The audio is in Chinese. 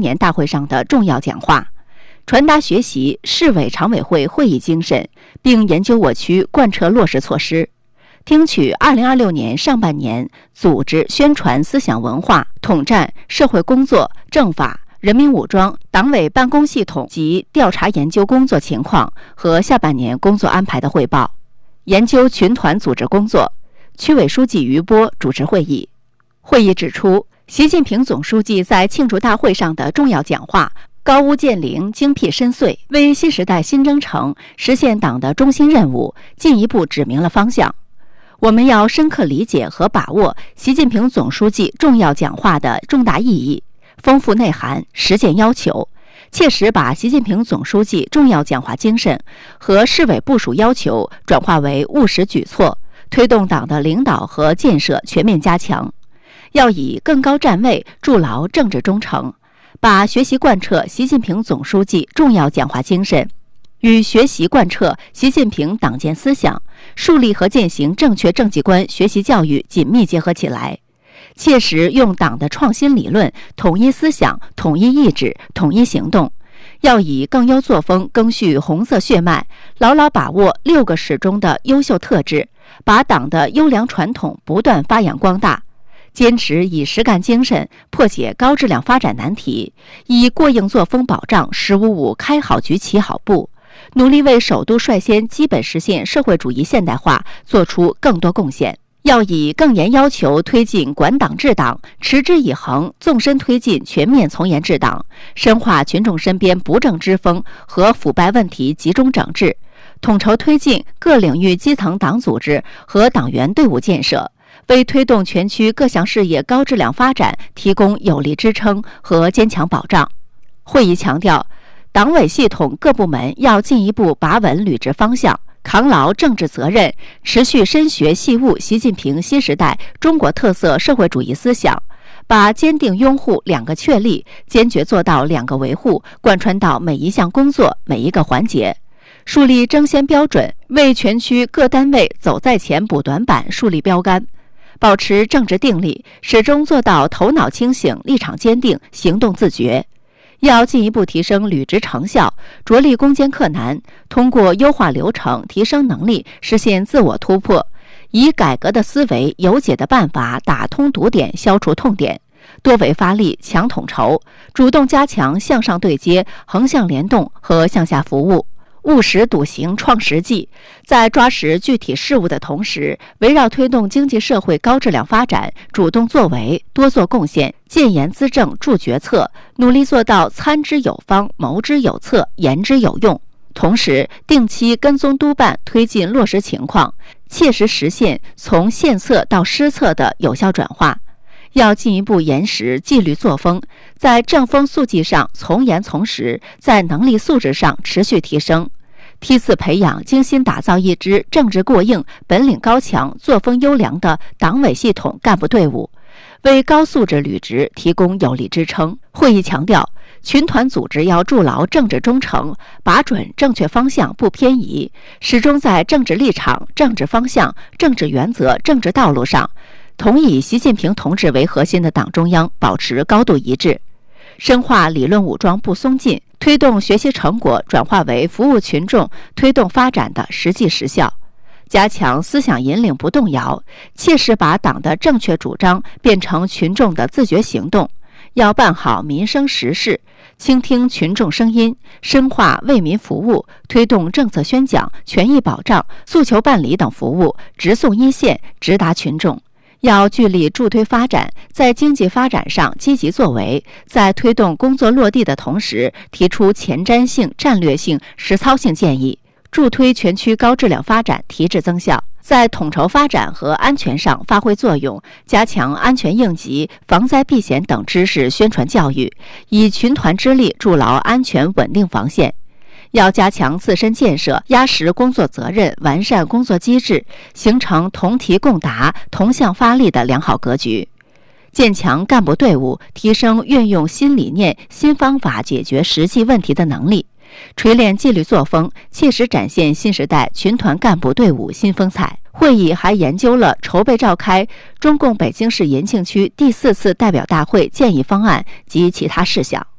年大会上的重要讲话，传达学习市委常委会会议精神，并研究我区贯彻落实措施，听取2026年上半年组织宣传思想文化、统战、社会工作、政法、人民武装、党委办公系统及调查研究工作情况和下半年工作安排的汇报，研究群团组织工作。区委书记于波主持会议。会议指出，习近平总书记在庆祝大会上的重要讲话高屋建瓴、精辟深邃，为新时代新征程实现党的中心任务进一步指明了方向。我们要深刻理解和把握习近平总书记重要讲话的重大意义、丰富内涵、实践要求，切实把习近平总书记重要讲话精神和市委部署要求转化为务实举措，推动党的领导和建设全面加强。要以更高站位筑牢政治忠诚，把学习贯彻习近平总书记重要讲话精神与学习贯彻习近平党建思想、树立和践行正确政绩观学习教育紧密结合起来，切实用党的创新理论统一思想、统一意志、统一行动。要以更优作风赓续红色血脉，牢牢把握6个始终的优秀特质，把党的优良传统不断发扬光大。坚持以实干精神破解高质量发展难题，以过硬作风保障“十五五”开好局、起好步，努力为首都率先基本实现社会主义现代化做出更多贡献。要以更严要求推进管党治党，持之以恒纵深推进全面从严治党，深化群众身边不正之风和腐败问题集中整治，统筹推进各领域基层党组织和党员队伍建设，为推动全区各项事业高质量发展提供有力支撑和坚强保障。会议强调，党委系统各部门要进一步把稳履职方向，扛牢政治责任，持续深学细悟习近平新时代中国特色社会主义思想，把坚定拥护2个确立、坚决做到2个维护贯穿到每一项工作、每一个环节，树立争先标准，为全区各单位走在前补短板树立标杆。保持政治定力，始终做到头脑清醒、立场坚定、行动自觉。要进一步提升履职成效，着力攻坚克难，通过优化流程、提升能力，实现自我突破，以改革的思维、有解的办法打通堵点、消除痛点，多维发力、强统筹，主动加强向上对接、横向联动和向下服务。务实笃行创实际，在抓实具体事务的同时，围绕推动经济社会高质量发展，主动作为，多做贡献，建言资政助决策，努力做到参之有方、谋之有策、言之有用。同时，定期跟踪督办推进落实情况，切实实现从献策到施策的有效转化。要进一步严实纪律作风，在正风肃纪上从严从实，在能力素质上持续提升，梯次培养、精心打造一支政治过硬、本领高强、作风优良的党委系统干部队伍，为高素质履职提供有力支撑。会议强调，群团组织要筑牢政治忠诚，把准正确方向不偏移，始终在政治立场、政治方向、政治原则、政治道路上同以习近平同志为核心的党中央保持高度一致，深化理论武装不松劲，推动学习成果转化为服务群众、推动发展的实际实效，加强思想引领不动摇，切实把党的正确主张变成群众的自觉行动。要办好民生实事，倾听群众声音，深化为民服务，推动政策宣讲、权益保障、诉求办理等服务直送一线，直达群众。要聚力助推发展，在经济发展上积极作为，在推动工作落地的同时，提出前瞻性、战略性、实操性建议，助推全区高质量发展提质增效。在统筹发展和安全上发挥作用，加强安全应急、防灾避险等知识宣传教育，以群团之力筑牢安全稳定防线。要加强自身建设，压实工作责任，完善工作机制，形成同题共答、同向发力的良好格局。建强干部队伍，提升运用新理念、新方法解决实际问题的能力，锤炼纪律作风，切实展现新时代群团干部队伍新风采。会议还研究了筹备召开中共北京市延庆区第4次代表大会建议方案及其他事项。